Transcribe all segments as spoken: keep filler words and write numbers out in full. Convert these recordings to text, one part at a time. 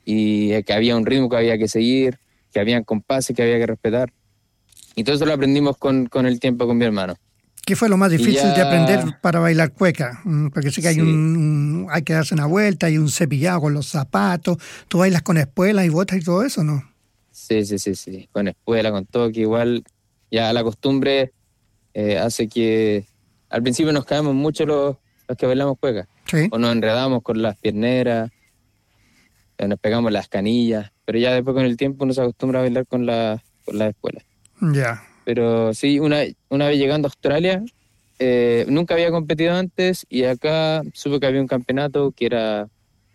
y que había un ritmo que había que seguir, que había compases que había que respetar. Y todo eso lo aprendimos con, con el tiempo con mi hermano. ¿Qué fue lo más difícil ya, de aprender para bailar cueca? Porque sé que hay sí. un, hay que darse una vuelta, hay un cepillado con los zapatos, tú bailas con espuelas y botas y todo eso, ¿no? Sí, sí, sí, sí, con espuela, con todo, que igual ya la costumbre eh, hace que al principio nos caemos mucho los, los que bailamos cueca. Sí. O nos enredamos con las pierneras, eh, nos pegamos las canillas, pero ya después con el tiempo uno se acostumbra a bailar con la, con la espuela. Ya. Yeah. Pero sí, una, una vez llegando a Australia, eh, nunca había competido antes y acá supe que había un campeonato que era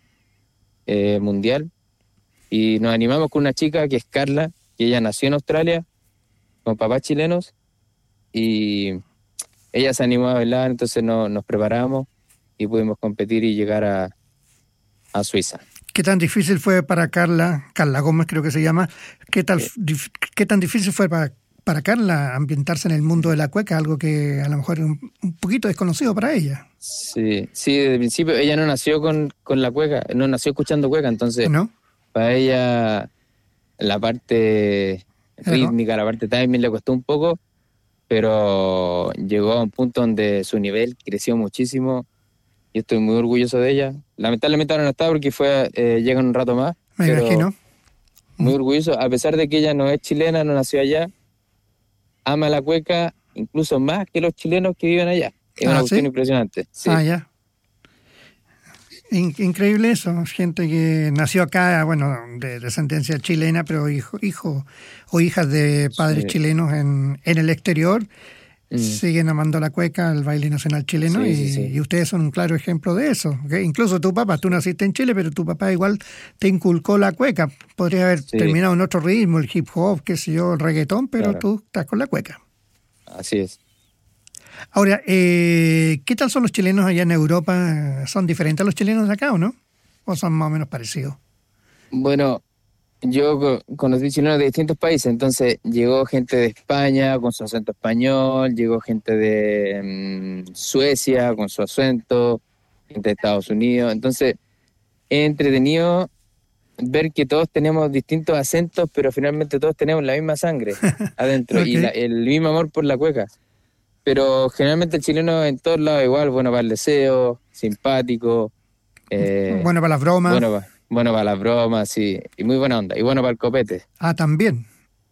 eh, mundial y nos animamos con una chica que es Carla, que ella nació en Australia con papás chilenos y ella se animó a bailar, entonces no, nos preparamos y pudimos competir y llegar a, a Suiza. ¿Qué tan difícil fue para Carla, Carla Gómez creo que se llama, qué, tal, Sí. dif, qué tan difícil fue para para Carla ambientarse en el mundo de la cueca, algo que a lo mejor es un, un poquito desconocido para ella? Sí, sí, desde el principio ella no nació con, con la cueca, no nació escuchando cueca, entonces ¿No? para ella la parte rítmica, la parte timing le costó un poco, pero llegó a un punto donde su nivel creció muchísimo y estoy muy orgulloso de ella. Lamentablemente ahora no está porque fue eh, llega en un rato más. Me pero imagino. Muy orgulloso, a pesar de que ella no es chilena, no nació allá, ama la cueca incluso más que los chilenos que viven allá. Es ah, una cuestión ¿sí? impresionante. Sí. Ah, ya. In- increíble eso, gente que nació acá, bueno, de descendencia chilena, pero hijo, hijo o hijas de padres Sí. chilenos en, en el exterior, Mm. siguen amando la cueca, el baile nacional chileno, Sí, y, sí, sí. y ustedes son un claro ejemplo de eso. ¿Okay? Incluso tu papá, tú naciste en Chile, pero tu papá igual te inculcó la cueca. Podría haber Sí. terminado en otro ritmo, el hip hop, qué sé yo, el reggaetón, pero Claro. tú estás con la cueca. Así es. Ahora, eh, ¿qué tal son los chilenos allá en Europa? ¿Son diferentes a los chilenos de acá o no? ¿O son más o menos parecidos? Bueno, yo co- conocí chilenos de distintos países, entonces llegó gente de España con su acento español, llegó gente de mm, Suecia con su acento, gente de Estados Unidos, entonces es entretenido ver que todos tenemos distintos acentos, pero finalmente todos tenemos la misma sangre adentro y Ok. la- el mismo amor por la cueca. Pero generalmente el chileno en todos lados igual, bueno para el deseo, simpático, eh, Bueno, para las bromas. bueno para bueno para las bromas, sí, y muy buena onda, y bueno para el copete. Ah, también.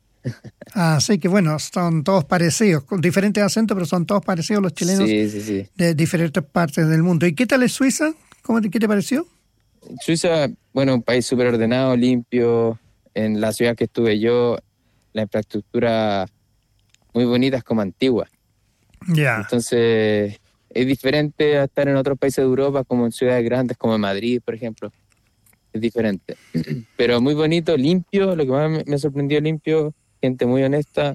Así que bueno, son todos parecidos, con diferentes acentos, pero son todos parecidos los chilenos Sí, sí, sí. de diferentes partes del mundo. ¿Y qué tal es Suiza? ¿Cómo te, ¿Qué te pareció? Suiza, bueno, un país súper ordenado, limpio. En la ciudad que estuve yo, la infraestructura muy bonita, es como antigua. Ya. Entonces, es diferente a estar en otros países de Europa, como en ciudades grandes, como en Madrid, por ejemplo. Es diferente. Pero muy bonito, limpio, lo que más me- me sorprendió, limpio, gente muy honesta.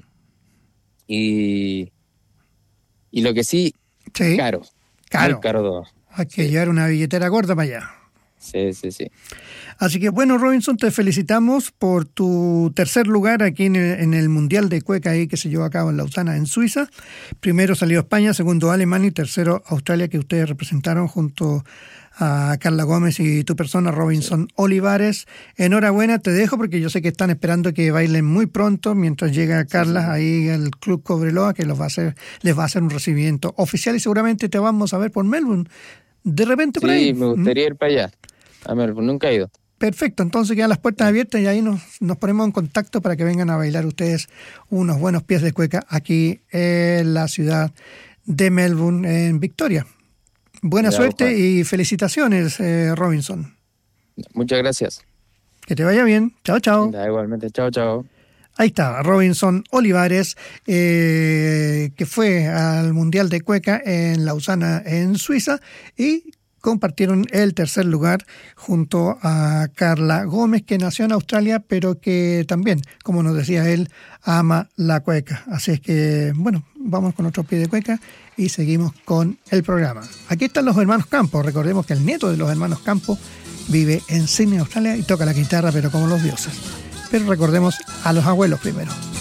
Y, y lo que sí, Sí, caro. Caro. Muy caro todo. hay que Sí. llevar una billetera gorda para allá. Sí, sí, sí. Así que bueno, Robinson, te felicitamos por tu tercer lugar aquí en el, en el Mundial de Cueca ahí que se llevó a cabo en Lausana, en Suiza. Primero salió España, segundo Alemania y tercero Australia, que ustedes representaron junto a Carla Gómez y tu persona, Robinson sí. Olivares. Enhorabuena, te dejo porque yo sé que están esperando que bailen muy pronto mientras llega Carla sí, sí. ahí al Club Cobreloa, que los va a hacer, les va a hacer un recibimiento oficial y seguramente te vamos a ver por Melbourne. De repente por sí, ahí. Sí, me gustaría ¿Mm? ir para allá. A Melbourne, nunca he ido. Perfecto, entonces quedan las puertas abiertas y ahí nos, nos ponemos en contacto para que vengan a bailar ustedes unos buenos pies de cueca aquí en la ciudad de Melbourne, en Victoria. Buena ya, suerte Juan. Y felicitaciones, eh, Robinson. Muchas gracias. Que te vaya bien. Chao, chao. Ya, igualmente, chao, chao. Ahí está, Robinson Olivares, eh, que fue al Mundial de Cueca en Lausana, en Suiza, y compartieron el tercer lugar junto a Carla Gómez, que nació en Australia, pero que también, como nos decía él, ama la cueca. Así es que, bueno, vamos con otro pie de cueca y seguimos con el programa. Aquí están los hermanos Campos. Recordemos que el nieto de los hermanos Campos vive en Sydney, Australia, y toca la guitarra, pero como los dioses. Pero recordemos a los abuelos primero.